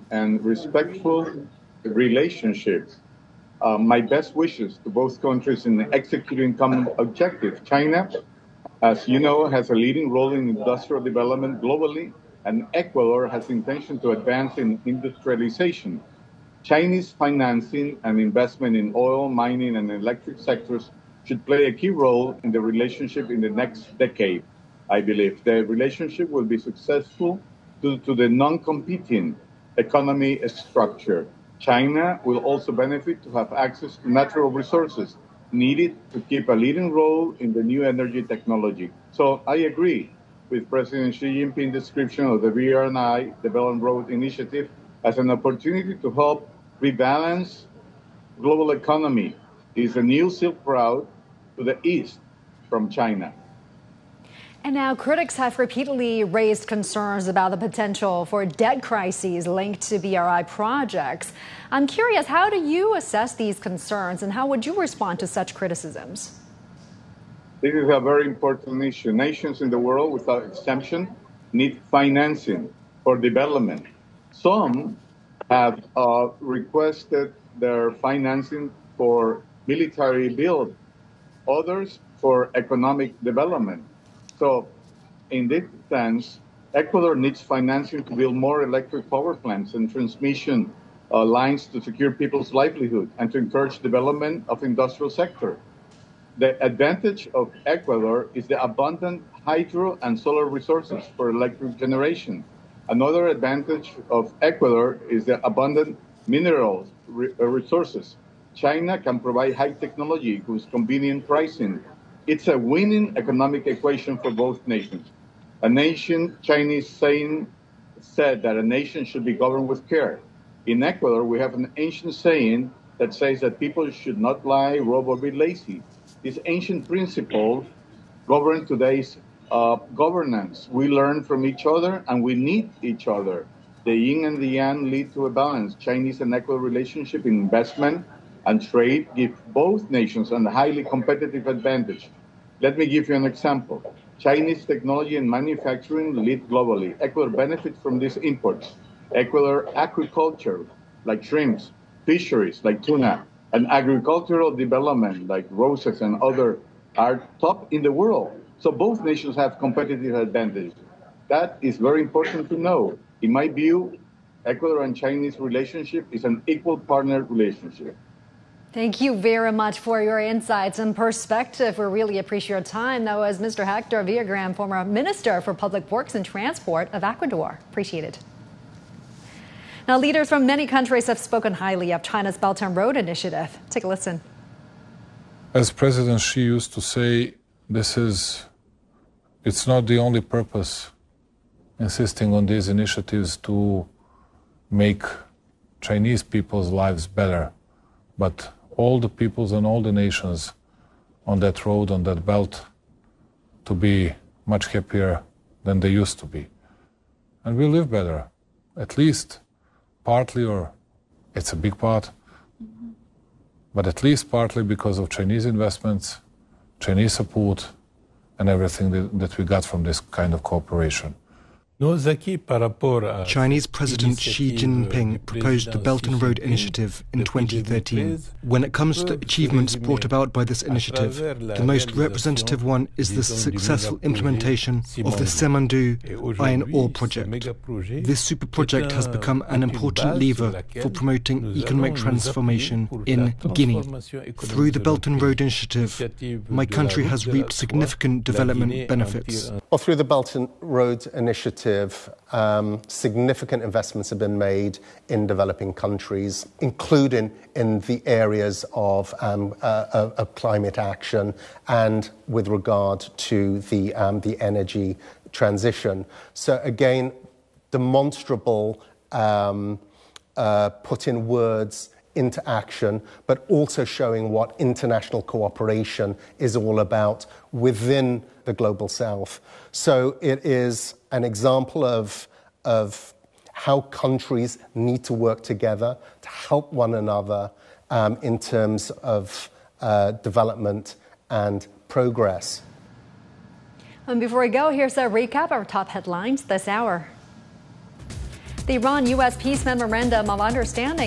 and respectful relationship. My best wishes to both countries in executing common objectives. China, as you know, has a leading role in industrial development globally, and Ecuador has the intention to advance in industrialization. Chinese financing and investment in oil, mining, and electric sectors should play a key role in the relationship in the next decade, I believe. The relationship will be successful due to the non-competing economy structure. China will also benefit to have access to natural resources needed to keep a leading role in the new energy technology. So I agree with President Xi Jinping's description of the BRI, the Belt and Road Initiative, as an opportunity to help rebalance global economy. It's a new Silk Route to the east from China. And now critics have repeatedly raised concerns about the potential for debt crises linked to BRI projects. I'm curious, how do you assess these concerns and how would you respond to such criticisms? This is a very important issue. Nations in the world, without exception, need financing for development. Some have requested their financing for military build, others for economic development. So in this sense, Ecuador needs financing to build more electric power plants and transmission lines to secure people's livelihood and to encourage development of industrial sector. The advantage of Ecuador is the abundant hydro and solar resources for electric generation. Another advantage of Ecuador is the abundant minerals resources. China can provide high technology with convenient pricing. It's a winning economic equation for both nations. A nation, Chinese saying, said that a nation should be governed with care. In Ecuador, we have an ancient saying that says that people should not lie, rob, or be lazy. These ancient principles govern today's governance. We learn from each other and we need each other. The yin and the yang lead to a balance. Chinese and Ecuador relationship in investment and trade give both nations a highly competitive advantage. Let me give you an example. Chinese technology and manufacturing lead globally. Ecuador benefits from these imports. Ecuador agriculture, like shrimps, fisheries, like tuna, and agricultural development, like roses and other, are top in the world. So both nations have competitive advantage. That is very important to know. In my view, Ecuador and Chinese relationship is an equal partner relationship. Thank you very much for your insights and perspective. We really appreciate your time. That was Mr. Hector Villagrán, former Minister for Public Works and Transport of Ecuador. Appreciate it. Now, leaders from many countries have spoken highly of China's Belt and Road Initiative. Take a listen. As President Xi used to say, it's not the only purpose insisting on these initiatives to make Chinese people's lives better, but all the peoples and all the nations on that road, on that belt, to be much happier than they used to be. And we live better, at least partly, or it's a big part, but at least partly because of Chinese investments, Chinese support, and everything that we got from this kind of cooperation. Chinese President Xi Jinping proposed the Belt and Road Initiative in 2013. When it comes to achievements brought about by this initiative, the most representative one is the successful implementation of the Simandou iron ore project. This super project has become an important lever for promoting economic transformation in Guinea. Through the Belt and Road Initiative, my country has reaped significant development benefits. Well, through the Belt and Road Initiative, significant investments have been made in developing countries, including in the areas of climate action and with regard to the energy transition. So again, demonstrable put in words into action, but also showing what international cooperation is all about within the Global South. So it is an example of how countries need to work together to help one another in terms of development and progress. And before we go, here's a recap of our top headlines this hour. The Iran-U.S. peace memorandum of understanding